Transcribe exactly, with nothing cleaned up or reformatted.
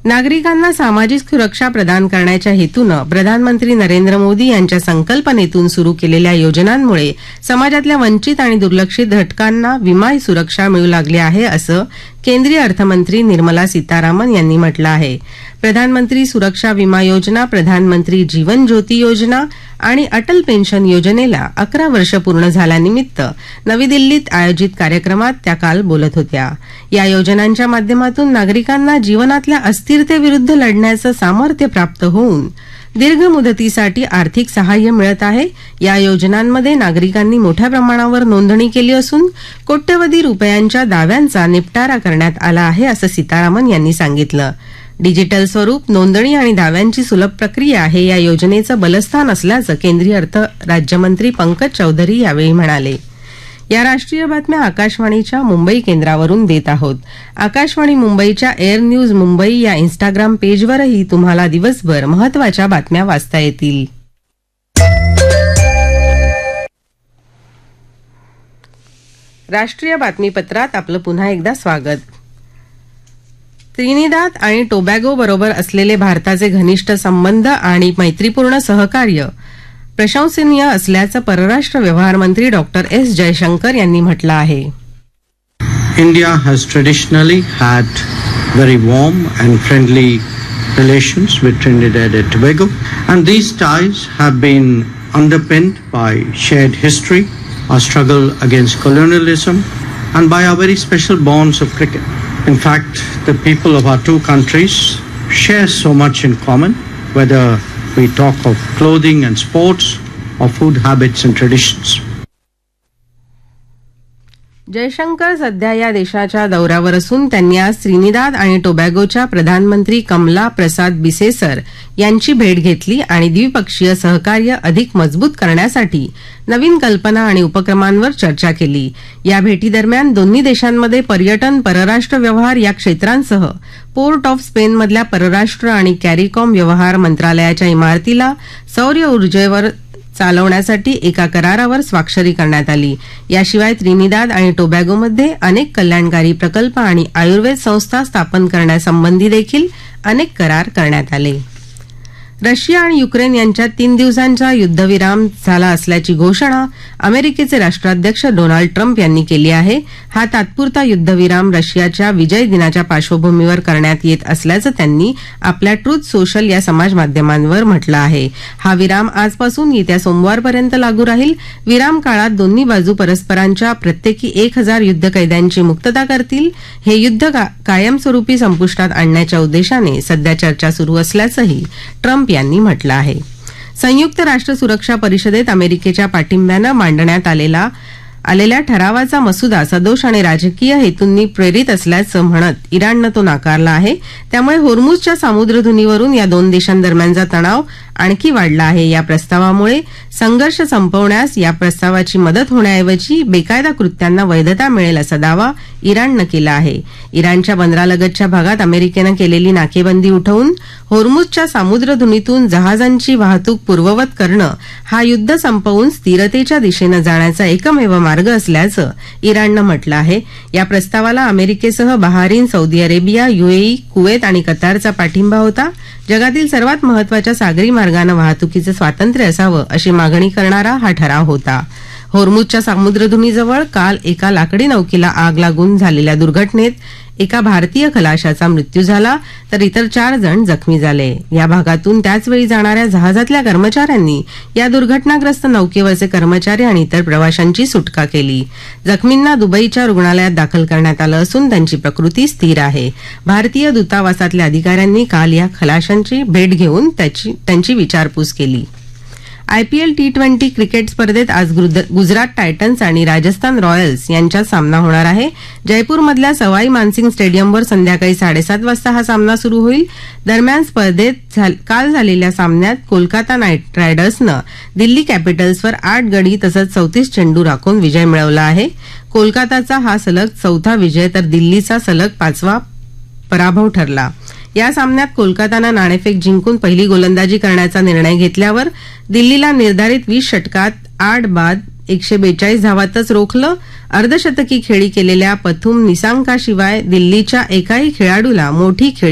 नागरिकांना सामाजिक सुरक्षा प्रदान करण्याच्या हेतूनं प्रधानमंत्री नरेंद्र मोदी यांच्या संकल्पनेतून सुरू केलेल्या योजनांमुळे समाजातल्या वंचित आणि दुर्लक्षित घटकांना विमा सुरक्षा मिळू लागली आहे असं केंद्रीय अर्थमंत्री निर्मला सीतारामन यांनी म्हटलं आहे. प्रधानमंत्री सुरक्षा विमा योजना, प्रधानमंत्री जीवन ज्योती योजना आणि अटल पेन्शन योजनेला अकरा वर्ष पूर्ण झाल्यानिमित्त नवी दिल्लीत आयोजित कार्यक्रमात त्या काल बोलत होत्या. या योजनांच्या माध्यमातून नागरिकांना जीवनातल्या अस्थिरतेविरुद्ध लढण्याचं सामर्थ्य प्राप्त होऊन दीर्घ मुदतीसाठी आर्थिक सहाय्य मिळत आहे. या योजनांमध्ये नागरिकांनी मोठ्या प्रमाणावर नोंदणी केली असून कोट्यवधी रुपयांच्या दाव्यांचा निपटारा करण्यात आला आहे असं सीतारामन यांनी सांगितलं. डिजिटल स्वरूप, नोंदणी आणि दाव्यांची सुलभ प्रक्रिया हे या योजनेचं बलस्थान असल्याचं केंद्रीय अर्थ राज्यमंत्री पंकज चौधरी यावेळी म्हणाले. या राष्ट्रीय बातम्या आकाशवाणीच्या मुंबई केंद्रावरून देत आहोत. आकाशवाणी मुंबईच्या एअर न्यूज मुंबई या इन्स्टाग्राम पेजवरही तुम्हाला दिवसभर महत्वाच्या बातम्या वाचता येतील. राष्ट्रीय बातमीपत्रात आपलं पुन्हा एकदा स्वागत. त्रिनिदाद आणि टोबॅगो बरोबर असलेले भारताचे घनिष्ठ संबंध आणि मैत्रीपूर्ण सहकार्य प्रशंसनीय असल्याचं परराष्ट्र व्यवहार मंत्री डॉक्टर एस जयशंकर यांनी म्हटलं आहे. India has traditionally had very warm and friendly relations with Trinidad and Tobago, and these ties have been underpinned by shared history, our struggle against colonialism, and by our very special bonds of cricket. In fact, the people of our two countries share so much in common, whether we talk of clothing and sports or food habits and traditions. Jaishankar सध्या या देशाच्या दौऱ्यावर असून त्यांनी आज Trinidad आणि टोबॅगोच्या प्रधानमंत्री कमला प्रसाद बिसेसर यांची भेट घेतली आणि द्विपक्षीय सहकार्य अधिक मजबूत करण्यासाठी नवीन कल्पना आणि उपक्रमांवर चर्चा केली. या भेटीदरम्यान दोन्ही देशांमध्ये पर्यटन, परराष्ट्र व्यवहार या क्षेत्रांसह पोर्ट ऑफ स्पेनमधल्या परराष्ट्र आणि कॅरिकॉम व्यवहार मंत्रालयाच्या इमारतीला सौर ऊर्जेवर चालवण्यासाठी एका करारावर स्वाक्षरी करण्यात आली. याशिवाय त्रिनिदाद आणि टोबॅगोमध्ये अनेक कल्याणकारी प्रकल्प आणि आयुर्वेद संस्था स्थापन करण्यासंबंधी देखील अनेक करार करण्यात आले. रशिया आणि युक्रेन यांच्यात तीन दिवसांचा युद्धविराम झाला असल्याची घोषणा अमेरिकेचे राष्ट्राध्यक्ष डोनाल्ड ट्रम्प यांनी केली आहे. हा तात्पुरता युद्धविराम रशियाच्या विजय दिनाच्या पार्श्वभूमीवर करण्यात येत असल्याचं त्यांनी आपल्या ट्रुथ सोशल या समाज माध्यमांवर म्हटलं आहे. हा विराम आजपासून येत्या सोमवारपर्यंत लागू राहील. विराम काळात दोन्ही बाजू परस्परांच्या प्रत्येकी एक हजार युद्धकैद्यांची मुक्तता करतील. हे युद्ध कायमस्वरूपी संपुष्टात आणण्याच्या उद्देशाने सध्या चर्चा सुरू असल्याचंही ट्रम्प यांनी म्हटलं आहे. संयुक्त राष्ट्र सुरक्षा परिषदेत अमेरिकेच्या पाठिंब्यानं मांडण्यात आलेला आलेल्या ठरावाचा मसुदा सदोष आणि राजकीय हेतूंनी प्रेरित असल्याचं म्हणत इराणनं तो नाकारला आहे. त्यामुळे होर्मुझच्या सामुद्रधुनीवरून या दोन देशांदरम्यानचा तणाव आणखी वाढला आहे. या प्रस्तावामुळे संघर्ष संपवण्यास या प्रस्तावाची मदत होण्याऐवजी बेकायदा कृत्यांना वैधता मिळेल असा दावा इराणनं केला आहे. इराणच्या बंदरालगतच्या भागात अमेरिकेनं केलेली नाकेबंदी उठवून होर्मुझच्या सामुद्रधुनीतून जहाजांची वाहतूक पूर्ववत करणं हा युद्ध संपवून स्थिरतेच्या दिशेनं जाण्याचा एकमेव मार्ग असल्याचं इराणनं म्हटलं आहे. या प्रस्तावाला अमेरिकेसह Bahrain, Saudi Arabia, UAE, Kuwait आणि कतारचा पाठिंबा होता. जगातील सर्वात महत्वाच्या सागरी मार्गानं वाहतुकीचं स्वातंत्र्य असावं अशी मागणी करणारा हा ठराव होता. होर्मुझच्या सामुद्रधुनीजवळ काल एका लाकडी नौकेला आग लागून झालेल्या दुर्घटनेत एका भारतीय खलाशाचा मृत्यू झाला तर इतर चार जण जखमी झाले. या भागातून त्याचवेळी जाणाऱ्या जहाजातल्या कर्मचाऱ्यांनी या दुर्घटनाग्रस्त नौकेवरचे कर्मचारी आणि इतर प्रवाशांची सुटका केली. जखमींना दुबईच्या रुग्णालयात दाखल करण्यात आलं असून त्यांची प्रकृती स्थिर आहे. भारतीय दूतावासातल्या अधिकाऱ्यांनी काल या खलाशांची भेट घेऊन त्यांची विचारपूस केली. आयपीएल टी ट्वेंटी क्रिकेट स्पर्धेत आज गुजरात टायटन्स आणि राजस्थान रॉयल्स यांच्यात सामना होणार आहे. जयपूरमधल्या सवाई मानसिंग स्टेडियमवर संध्याकाळी साडेसात वाजता हा सामना सुरू होईल. दरम्यान स्पर्धेत काल झालेल्या सामन्यात कोलकाता नाईट रायडर्सनं दिल्ली कॅपिटल्सवर आठ गडी तसंच चौतीस चेंडू राखून विजय मिळवला आहे. कोलकाताचा हा सलग चौथा विजय तर दिल्लीचा सलग पाचवा पराभव ठरला. या सामन्यात कोलकातानं नाणेफेक जिंकून पहिली गोलंदाजी करण्याचा निर्णय घेतल्यावर दिल्लीला निर्धारित वीस षटकात आठ बाद एकशे बेचाळीस धावातच रोखलं. अर्धशतकी खेळी केलेल्या पथुम निसांकाशिवाय दिल्लीच्या एकाही खेळाडूला मोठी खेळी